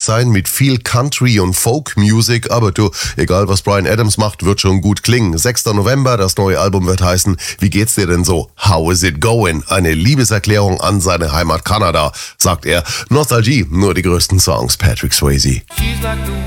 sein mit viel Country und Folk Music, aber du, egal was Bryan Adams macht, wird schon gut klingen. 6. November, das neue Album wird heißen Wie geht's dir denn so? How is it going? Eine Liebeserklärung an seine Heimat Kanada, sagt er. Nostalgie, nur die größten Songs, Patrick Swayze. She's like the